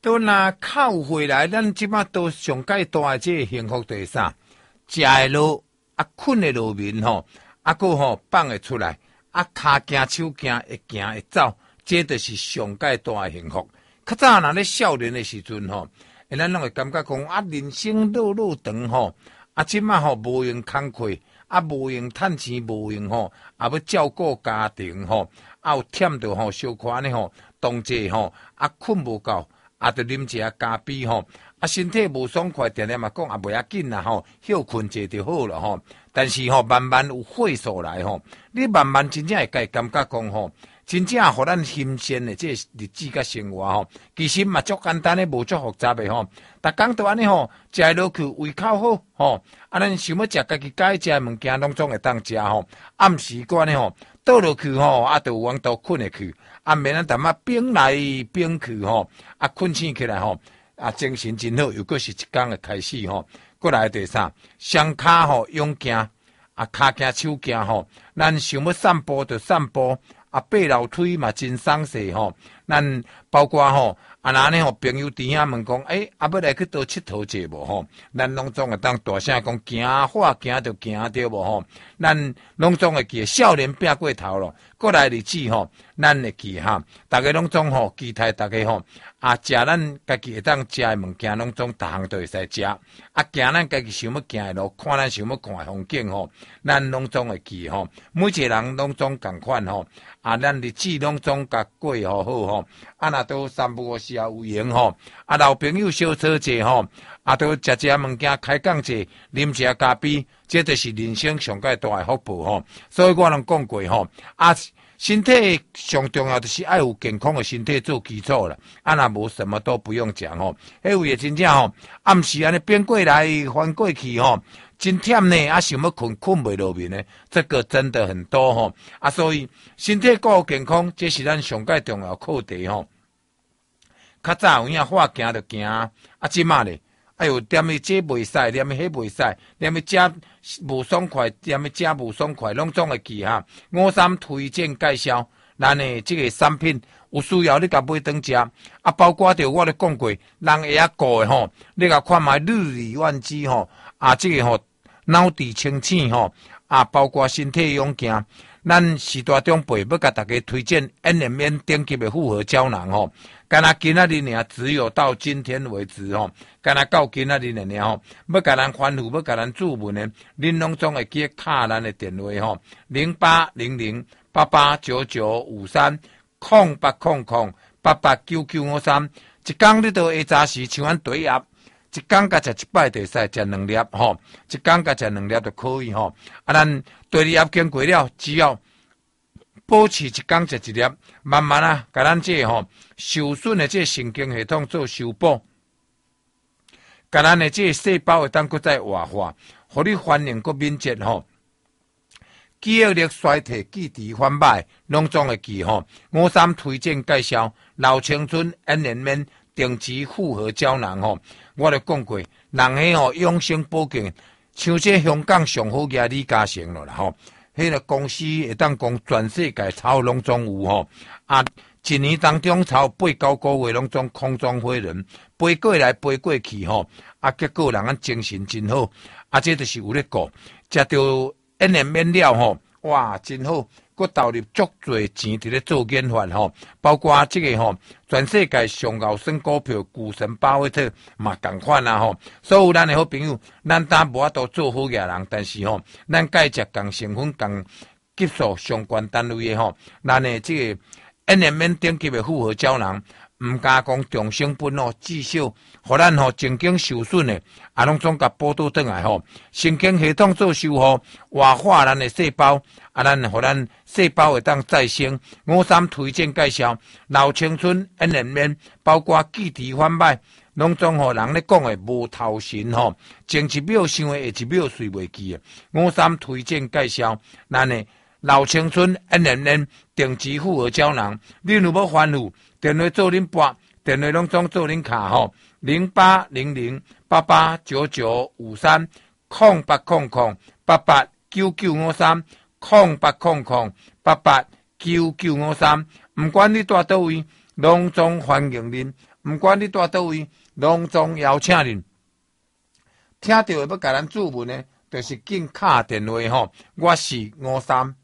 都若靠回来，咱即马都上界大的这个幸福就是啥？食的路啊，困的路面吼，啊个吼放会出来，啊骹行手行会行会走，这就是上界大的幸福。较早若咧少年的时阵吼，咱拢会感觉讲啊，人生路路长吼，啊即马吼无用工课，啊无用趁钱，无用吼，啊要照顾家庭吼，啊有忝着吼，小可安尼吼，同济吼，啊困无够。啊，着啉一下咖啡吼，啊，身体无爽快，定定嘛讲也袂要紧啦吼，休困者就好了吼。但是吼，慢慢有岁数来吼，你慢慢真正会感觉讲吼，真正互咱新鲜的这日子甲生活吼，其实嘛足简单的，无足复杂的吼。逐工都安尼吼，食落去胃口好吼，啊，咱想要食家己喜食的物件，拢总会当食吼。暗时过呢吼，倒落去吼，啊，就有往倒困会去。啊，免咱淡仔冰来冰去吼，啊，困醒起来吼，啊，精神真好，又搁是一天的开始吼。过来第啥？双骹吼勇行，啊，骹行手行吼，咱想要散步就散步，啊，爬楼梯嘛真爽势吼。咱包括吼，啊，那呢吼朋友伫遐问讲，啊，要来去倒佚佗者无吼？咱拢总会当大声讲，行话行就行对无吼？咱拢总会记，少年拼过头咯。过来日子吼，咱会记哈，大家拢总吼期待大家吼，啊，食咱家己会当食的物件，拢总逐项都会使食。啊，行咱家己想要行的路，看咱想要看的风景吼，咱拢总会记吼。每一个人拢总共款吼，啊，咱日子拢总甲过好好吼。啊，若都三不五时啊有闲吼，啊，老朋友小吵者吼，啊，都食物件开讲者，啉一下咖啡，这就是人生上界大的福报吼。所以我拢讲过吼，啊。身体上重要就是要有健康的身体做基础啦，啊那无什么都不用讲吼，迄位真正吼，暗时安尼变过来翻过去吼，真忝呢，啊想要困袂落眠呢，这个真的很多吼，啊所以身体顾好健康，这是咱上界重要课题吼。较早有影话行就行，啊即马咧。哎呦，踮咧这袂使，踮咧迄袂使，踮咧这无爽快，踮咧这无爽快，拢总会记哈。53推荐介绍，咱的这个产品有需要你甲买当食，啊，包括着我咧讲过，人会晓顾的吼，你甲看卖日理万机吼，啊，这个吼脑底清醒吼，啊，包括身体勇健，咱时代中辈要甲大家推荐 N&M 顶级的复合胶囊吼。干那今仔日尔，只有到今天为止吼。干那到今仔日尔吼，要甲咱欢呼，要甲咱祝文的，恁拢总会记卡咱的电话吼，0800-889953，0800-889953，一工你到下早时像咱对鸭，一工甲食一摆就使食2粒吼，一工甲食2粒就可以吼。啊，咱第2盒经过了，只要保持一工食1粒，慢慢啊，甲咱这吼受损的这神经系统做修补，甲咱的这细胞会当搁再活化，互你反应搁敏捷吼。记忆力衰退、记忆反歹，拢总会记吼。53推荐介绍老青春 N&M 定期复合胶囊吼，我咧讲过，人迄吼养生保健，像这香港上好嘅李嘉诚咯啦吼。迄个公司会当讲全世界超拢总有吼，啊，一年当中超8-9个月拢总空中飞人，飞过来飞过去吼，啊，结果人啊精神真好，啊，这就是有咧顾，食到 N&M 了吼，哇，真好，佮投入足侪钱伫咧做研发吼，包括这个吼，全世界上高升股票股神巴菲特嘛共款啊吼，所有咱的好朋友，咱当无法度做好嘢人，但是吼，咱介食共成分共技术相关单位的吼，咱的这个 N&M 顶级的复合胶囊。唔加讲重成本哦，至少互咱吼神经受损的，啊，拢总甲补倒转来吼。神经系统做修复，活化咱的细胞，啊，咱互咱细胞会当再生。53推荐介绍老青春 N&M， 包括记忆反歹，拢总互人咧讲的无头神吼，前一秒想的下一秒随袂记的。53推荐介绍咱的老青春 N&M 定期复合胶囊，你如要欢呼。电话做恁拨，电话拢总做恁卡吼，0800-889953，0800-889953，毋管你住倒位，拢总欢迎恁。 毋管你住倒位，隆重邀请恁。听到要甲咱注文呢，就是紧敲电话吼。我是53